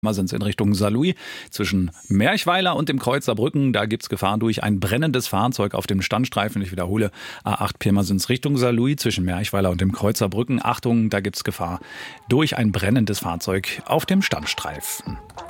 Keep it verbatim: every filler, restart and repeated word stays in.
Pirmasens in Richtung Saarlouis. Zwischen Merchweiler und dem Kreuz Saarbrücken, da gibt's Gefahr durch ein brennendes Fahrzeug auf dem Standstreifen. Ich wiederhole, A acht Pirmasens Richtung Saarlouis zwischen Merchweiler und dem Kreuz Saarbrücken. Achtung, da gibt's Gefahr durch ein brennendes Fahrzeug auf dem Standstreifen.